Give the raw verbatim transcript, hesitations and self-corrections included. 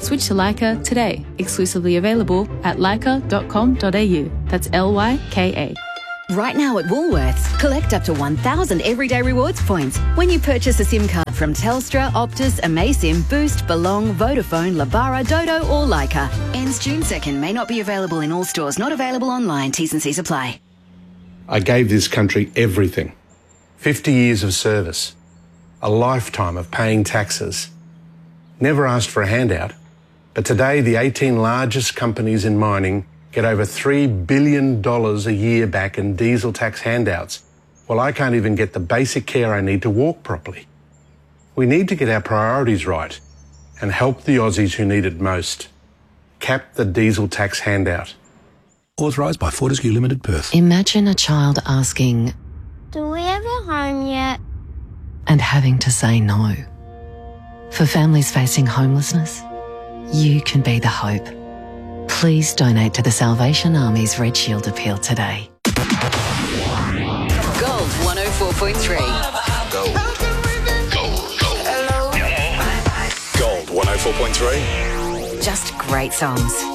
Switch to Lyca today. Exclusively available at lyca dot com dot a u. That's L Y K A. Right now at Woolworths, collect up to one thousand Everyday Rewards points when you purchase a SIM card from Telstra, Optus, Amaysim, Boost, Belong, Vodafone, Labara, Dodo or Lyca. Ends June second. May not be available in all stores. Not available online. T's and C's apply. I gave this country everything. fifty years of service. A lifetime of paying taxes. Never asked for a handout. But today, the eighteen largest companies in mining get over three billion dollars a year back in diesel tax handouts. Well, I can't even get the basic care I need to walk properly. We need to get our priorities right and help the Aussies who need it most. Cap the diesel tax handout. Authorised by Fortescue Limited, Perth. Imagine a child asking, "Do we have a home yet?" and having to say no. For families facing homelessness, you can be the hope. Please donate to the Salvation Army's Red Shield appeal today. Gold one oh four point three. Gold. Gold. Gold. Gold one oh four point three. Just great songs.